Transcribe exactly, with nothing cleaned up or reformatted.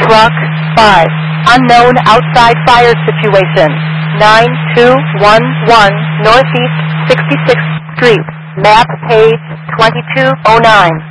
Truck five. Unknown outside fire situation. nine two one one Northeast sixty-sixth Street. Map page twenty-two oh nine.